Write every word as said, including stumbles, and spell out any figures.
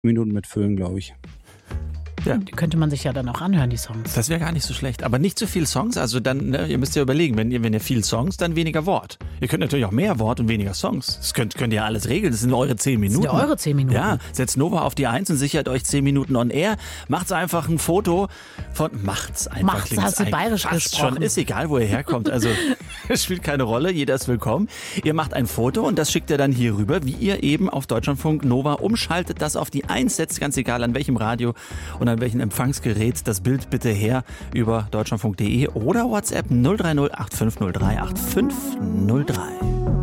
Minuten mitfüllen, glaube ich. Ja. Die könnte man sich ja dann auch anhören, die Songs. Das wäre gar nicht so schlecht. Aber nicht zu viel Songs. Also dann, ne, ihr müsst ja überlegen, wenn ihr, wenn ihr viel Songs, dann weniger Wort. Ihr könnt natürlich auch mehr Wort und weniger Songs. Das könnt, könnt ihr alles regeln. Das sind eure zehn Minuten. Das sind ja eure zehn Minuten. Ja, setzt Nova auf die Eins und sichert euch zehn Minuten on air. Macht's einfach ein Foto von, macht's einfach. Macht's, hast du bayerisch gesprochen. Schon, ist egal, wo ihr herkommt. Also, es spielt keine Rolle. Jeder ist willkommen. Ihr macht ein Foto und das schickt ihr dann hier rüber, wie ihr eben auf Deutschlandfunk Nova umschaltet, das auf die Eins setzt, ganz egal an welchem Radio und an welchem Empfangsgerät. Das Bild bitte her über deutschlandfunk punkt de oder WhatsApp null drei null acht fünf null drei acht fünf null drei.